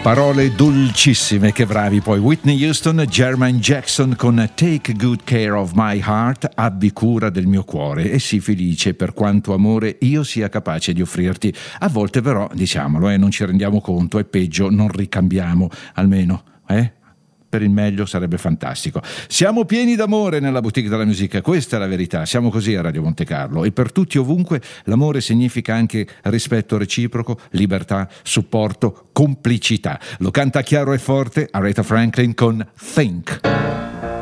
Parole dolcissime, che bravi poi. Whitney Houston, Jermaine Jackson con Take Good Care of My Heart, abbi cura del mio cuore e sii felice per quanto amore io sia capace di offrirti. A volte però, diciamolo, non ci rendiamo conto, è peggio, non ricambiamo, almeno, per il meglio sarebbe fantastico. Siamo pieni d'amore nella boutique della musica, questa è la verità, siamo così a Radio Monte Carlo, e per tutti ovunque l'amore significa anche rispetto reciproco, libertà, supporto, complicità. Lo canta chiaro e forte Aretha Franklin con Think.